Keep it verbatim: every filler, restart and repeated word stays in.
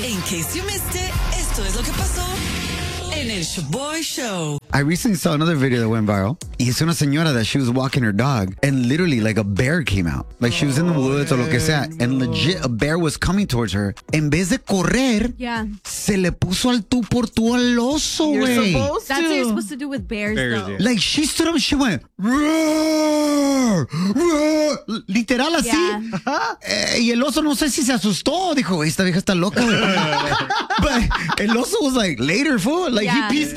In case you missed it, esto es lo que pasó en el Shaboy Show. I recently saw another video that went viral. Y es una señora that she was walking her dog and literally like a bear came out. Like she was in the woods o lo que sea. And legit a bear was coming towards her. En vez de correr, yeah. se le puso al tú por tú al oso, güey. That's what you're supposed to do with bears, bears though. Yeah. Like she stood up and she went, roar, roar. Literal así. Yeah. Eh, y el oso no sé si se asustó. Dijo, esta vieja está loca, güey. But el oso was like, later, fool. Like yeah. he peaced